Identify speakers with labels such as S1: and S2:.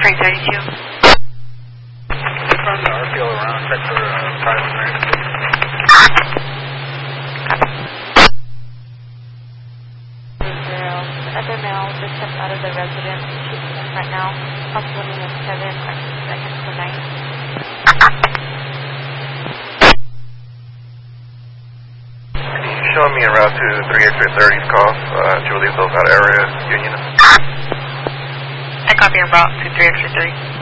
S1: Freight 32.
S2: From the RPO around sector 500.
S3: Other male just stepped out of the residence. She's in right now. Pulse 1 minute 7, seconds to 9.
S4: Can you show me en route to 3X-30's call to relieve those out of area, Union?
S1: I copy en route to 3X-3.